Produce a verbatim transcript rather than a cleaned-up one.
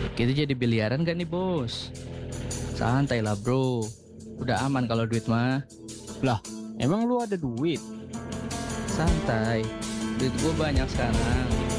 Kita jadi biliaran gak nih bos? Santai lah bro. Udah aman kalau duit mah. Lah, emang lu ada duit? Santai. Duit gue banyak sekarang.